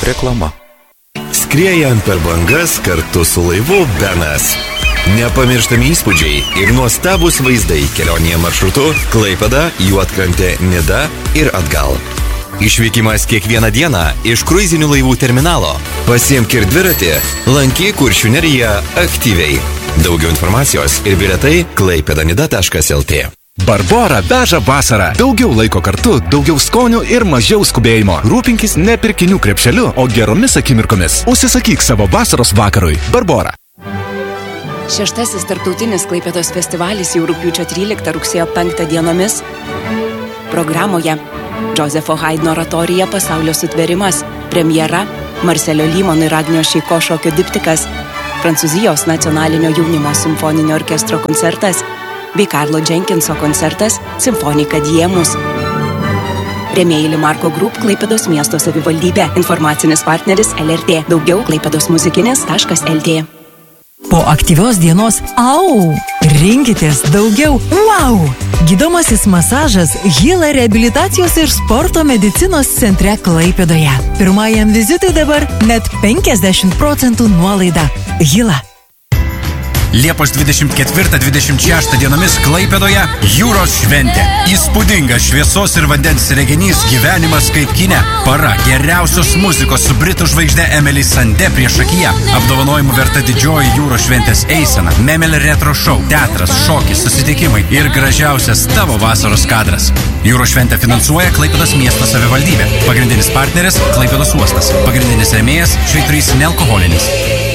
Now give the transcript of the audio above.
Reklama. Skriejant per bangas kartu su laivu Benas. Nepamirštami įspūdžiai ir nuostabus vaizdai kelionėje maršrutu Klaipėda, Juodkrantė, Nida ir atgal. Išvykimas kiekvieną dieną iš kruizinių laivų terminalo. Pasiimk ir dviratį, lankyk Kuršių neriją aktyviai. Daugiau informacijos ir bilietai klaipėdanida.lt. Barbora veža vasarą. Daugiau laiko kartu, daugiau skonių ir mažiau skubėjimo. Rūpinkis ne pirkinių krepšeliu, o geromis akimirkomis. Užsisakyk savo vasaros vakarui. Barbora. 6. tarptautinis Klaipėdos festivalis jau rugpjūčio 13 rugsėjo 5 dienomis. Programoje Džozefo Haidno oratorija Pasaulio sutverimas, premjera Marselio Lymono ir Agnio Šeiko šokio diptikas, Prancūzijos nacionalinio jaunimo simfoninio orkestro koncertas bei Karlo Jenkinso koncertas Simfonika Diemus. Rėmėjai Limarko Group, Klaipėdos miesto savivaldybė. Informacinis partneris LRT. Daugiau klaipėdosmuzikinis.lt. Po aktyvios dienos, rinkitės daugiau, Gydomasis masažas Hila reabilitacijos ir sporto medicinos centre Klaipėdoje. Pirmajam vizitui dabar net 50% nuolaida. Hila. Liepos 24-26 dienomis Klaipėdoje jūros šventė. Įspūdingas šviesos ir vandens reginys Gyvenimas kaip kine. Para geriausios muzikos su britų žvaigžde Emily Sandé priešakyje. Apdovanojimų verta didžioji jūros šventės eisena, Memel retro show, teatras, šokis, susitikimai ir gražiausias tavo vasaros kadras. Jūros šventę finansuoja Klaipėdos miesto savivaldybė. Pagrindinis partneris Klaipėdos uostas. Pagrindinis rėmėjas Švyturys nealkoholinis.